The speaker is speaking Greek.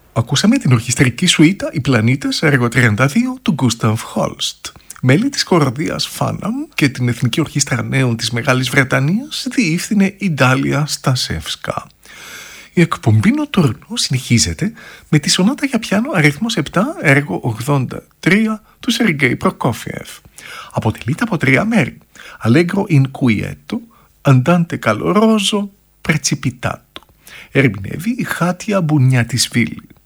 Ακούσαμε την ορχιστρική σουίτα «Οι Πλανήτες», έργο 32 του Γκούσταβ Χόλστ. Μέλη της χοροδίας Φάναμ και την Εθνική Ορχήστρα Νέων της Μεγάλης Βρετανίας διεύθυνε η Ντάλια Στασεύσκα. Η εκπομπή Νοτούρνο συνεχίζεται με τη σονάτα για πιάνο αριθμός 7, έργο 83 του Σεργέη Προκόφιεφ. Αποτελείται από 3 μέρη: Allegro inquieto, Andante caloroso, Precipitato. Ερμηνεύει η Χάτια Μπουνιάτισβίλη.